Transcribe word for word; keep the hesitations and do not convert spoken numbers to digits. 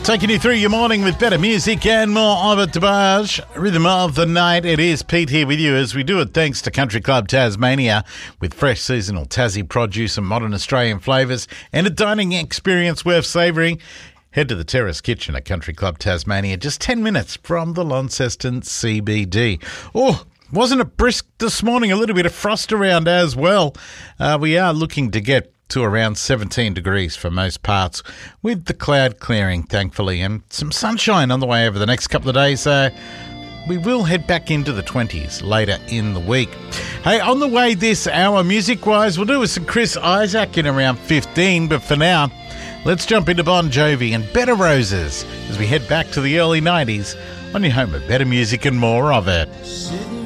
Taking you through your morning with better music and more of it, Tabaj. Rhythm of the night. It is Pete here with you as we do it thanks to Country Club Tasmania with fresh seasonal Tassie produce and modern Australian flavours and a dining experience worth savouring. Head to the Terrace Kitchen at Country Club Tasmania, just ten minutes from the Launceston C B D. Oh, wasn't it brisk this morning? A little bit of frost around as well. Uh, we are looking to get to around seventeen degrees for most parts, with the cloud clearing, thankfully, and some sunshine on the way over the next couple of days. So we will head back into the twenties later in the week. Hey, on the way this hour, music-wise, we'll do with some Chris Isaak in around fifteen, but for now, let's jump into Bon Jovi and Bed of Roses as we head back to the early nineties on your home of better music and more of it.